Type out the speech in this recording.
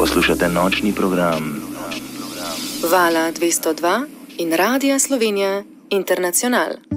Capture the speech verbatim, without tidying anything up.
Poslušate nočni program Vala dvesto dva in Radia Slovenija Internacional.